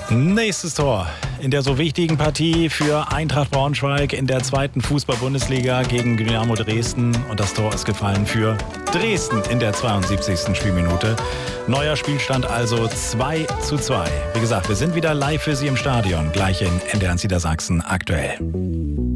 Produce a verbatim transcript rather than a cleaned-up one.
Nächstes Tor in der so wichtigen Partie für Eintracht Braunschweig in der zweiten Fußball-Bundesliga gegen Dynamo Dresden. Und das Tor ist gefallen für Dresden in der zweiundsiebzigsten Spielminute. Neuer Spielstand also zwei zu zwei. Wie gesagt, wir sind wieder live für Sie im Stadion, gleich in N D R eins Niedersachsen aktuell.